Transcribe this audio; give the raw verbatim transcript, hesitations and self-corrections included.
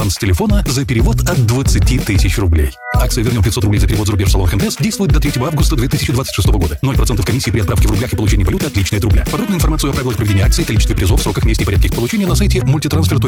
аванс с телефона за перевод от двадцати тысяч рублей. Акция «Вернем пятьсот рублей за перевод за рубеж» в салонах МТС действует до третьего августа две тысячи двадцать шестого года. ноль процентов комиссии при отправке в рублях и получении валюты отличной от рубля. Подробную информацию о правилах проведения акции, количестве призов, сроках, месте и порядке их получения на сайте мультитрансфер.